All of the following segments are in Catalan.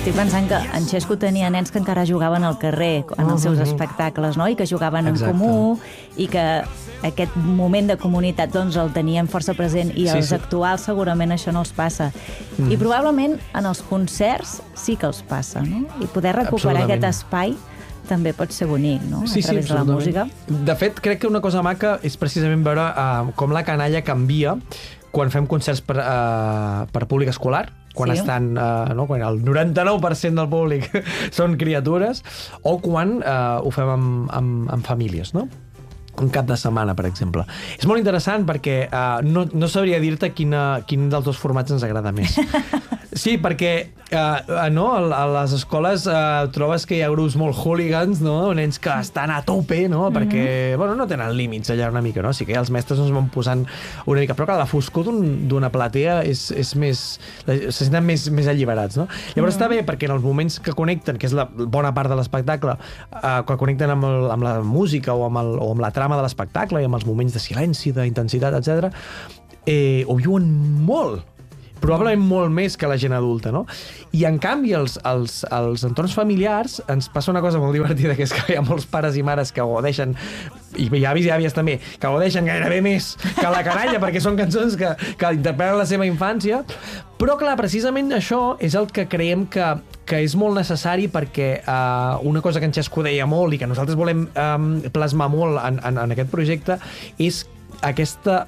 estic pensant que en Xesco tenia nens que encara jugaven al carrer en els seus espectacles, no? I que jugaven en comú, i que aquest moment de comunitat doncs el tenien força present, i als actuals segurament això no els passa. I probablement en els concerts sí que els passa, no? I poder recuperar aquest espai també pot ser bonic, no? A través de la música. De fet, crec que una cosa maca és precisament veure com la canalla canvia quan fem concerts per públic escolar, quan estan, quan el 99% del públic són criatures, o quan ho fem amb famílies, no? Un cap de setmana, per exemple. És molt interessant perquè no sabria dir-te quin dels dos formats ens agrada més. Sí, perquè a les escoles trobes que hi ha grups molt hooligans, no? Nens que estan a tope, no? Perquè no tenen límits allà una mica, no? Sí que els mestres ens van posant una mica, però clar, la foscor d'una platea és més... se senten més alliberats, no? Llavors està bé perquè en els moments que connecten, que és la bona part de l'espectacle, que connecten amb la música o amb la trama de l'espectacle i amb els moments de silenci, d'intensitat, etc., ho viuen molt, probablement molt més que la gent adulta, no? I en canvi als entorns familiars ens passa una cosa molt divertida, que és que hi ha molts pares i mares que gaudeixen, i avis i àvies també, que gaudeixen gairebé més que la canalla, perquè són cançons que interpreten la seva infància, però clar, precisament això és el que creiem que és molt necessari, perquè una cosa que en Xesco deia molt i que nosaltres volem plasmar molt en aquest projecte és aquesta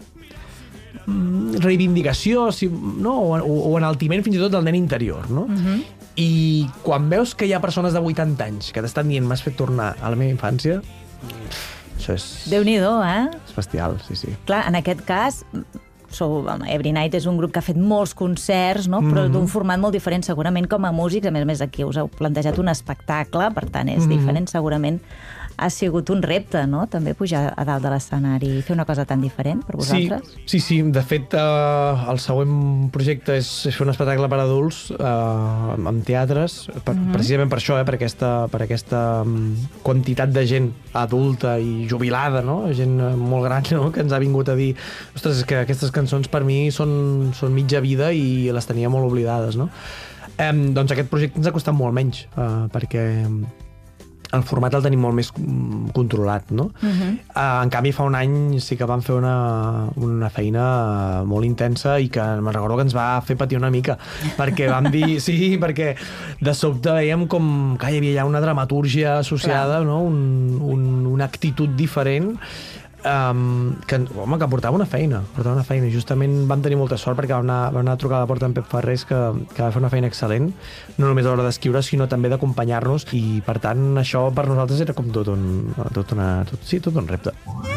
reivindicació, no? O enaltiment fins i tot del nen interior, no? I quan veus que hi ha persones de 80 anys que t'estan dient m'has fet tornar a la meva infància, això és... Déu-n'hi-do, És bestial, sí. Clar, en aquest cas, Every Night és un grup que ha fet molts concerts, no? Però d'un format molt diferent, segurament com a músics. A més aquí us heu plantejat un espectacle, per tant és diferent, segurament ha sigut un repte, no? També pujar a dalt de l'escenari i fer una cosa tan diferent per vosaltres. Sí. De fet, el següent projecte és fer un espectacle per adults amb teatres, precisament per això, per aquesta quantitat de gent adulta i jubilada, no? Gent molt gran, no? Que ens ha vingut a dir ostres, és que aquestes cançons per mi són mitja vida i les tenia molt oblidades, no? Doncs aquest projecte ens ha costat molt menys, perquè el format el tenim molt més controlat, no? En canvi, fa un any sí que vam fer una feina molt intensa i que me'n recordo que ens va fer patir una mica, perquè vam dir... Sí, perquè de sobte veiem com que hi havia ja una dramatúrgia associada, no? Una actitud diferent, que portava una feina. I justament vam tenir molta sort perquè vam anar a trucar a la porta en Pep Ferrés, que va fer una feina excel·lent, no només a l'hora d'escriure, sinó també d'acompanyar-nos, i per tant això per nosaltres era com tot un repte.